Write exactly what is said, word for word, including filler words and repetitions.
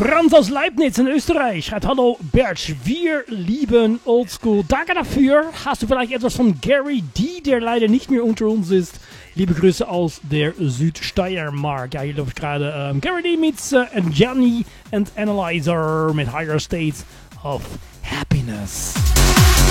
Franz aus Leibniz in Österreich schreibt: Hallo Bertsch, wir lieben Oldschool. Danke dafür. Hast du vielleicht etwas von Gary D., der leider nicht mehr unter uns ist? Liebe Grüße aus der Südsteiermark. Ja, hier läuft gerade ähm, Gary D. mit äh, Gianni and Analyzer mit Higher States of Happiness.